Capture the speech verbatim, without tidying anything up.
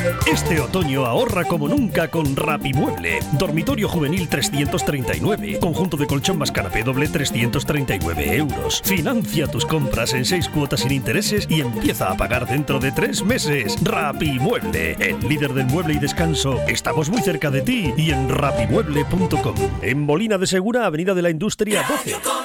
Este otoño ahorra como nunca con Rapimueble. Dormitorio juvenil trescientos treinta y nueve. Conjunto de colchón más canapé doble trescientos treinta y nueve euros. Financia tus compras en seis cuotas sin intereses y empieza a pagar dentro de tres meses. Rapimueble, el líder del mueble y descanso. Estamos muy cerca de ti y en rapimueble punto com. En Molina de Segura, Avenida de la Industria doce.